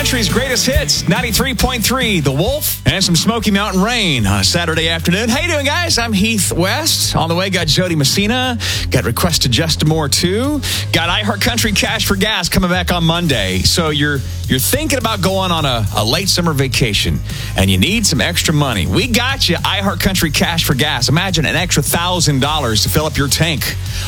country's greatest hits, 93.3, The Wolf, and some Smoky Mountain Rain on a Saturday afternoon. How you doing, guys? I'm Heath West. On the way, got Jody Messina. Got Requested Just More, too. Got iHeart Country Cash for Gas coming back on Monday. So you're thinking about going on a late summer vacation, and you need some extra money. We got you iHeart Country Cash for Gas. Imagine an extra $1,000 to fill up your tank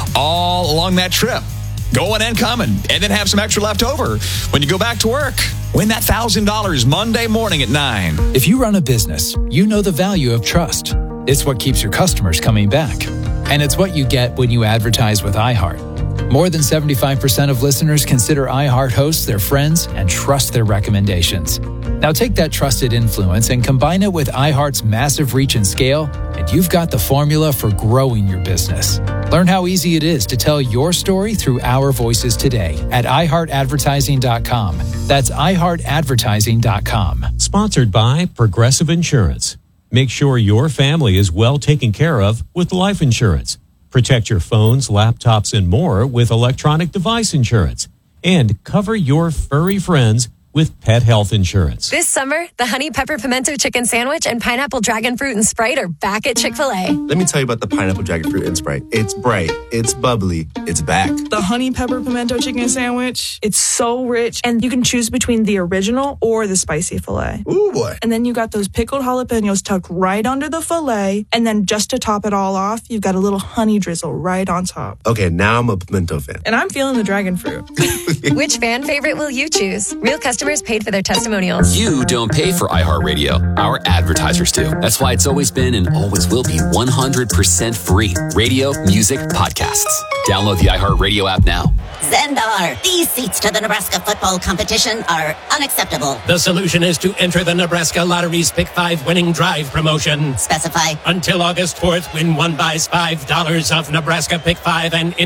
all along that trip. Going and coming, and then have some extra left over when you go back to work. Win that $1,000 Monday morning at 9. If you run a business, you know the value of trust. It's what keeps your customers coming back. And it's what you get when you advertise with iHeart. More than 75% of listeners consider iHeart hosts their friends and trust their recommendations. Now take that trusted influence and combine it with iHeart's massive reach and scale, and you've got the formula for growing your business. Learn how easy it is to tell your story through our voices today at iHeartAdvertising.com. That's iHeartAdvertising.com. Sponsored by Progressive Insurance. Make sure your family is well taken care of with life insurance. Protect your phones, laptops, and more with electronic device insurance. And cover your furry friends with pet health insurance. This summer, the Honey Pepper Pimento Chicken Sandwich and Pineapple Dragon Fruit and Sprite are back at Chick-fil-A. Let me tell you about the Pineapple Dragon Fruit and Sprite. It's bright, it's bubbly, it's back. The Honey Pepper Pimento Chicken Sandwich, it's so rich, and you can choose between the original or the spicy filet. Ooh, boy. And then you got those pickled jalapenos tucked right under the filet, and then just to top it all off, you've got a little honey drizzle right on top. Okay, now I'm a pimento fan. And I'm feeling the dragon fruit. Which fan favorite will you choose? Real customers paid for their testimonials. You don't pay for iHeartRadio. Our advertisers do. That's why it's always been and always will be 100% free. Radio, music, podcasts. Download the iHeartRadio app now. Zendar, these seats to the Nebraska football competition are unacceptable. The solution is to enter the Nebraska Lottery's Pick 5 winning drive promotion. Specify. Until August 4th, win one buys $5 of Nebraska Pick 5 and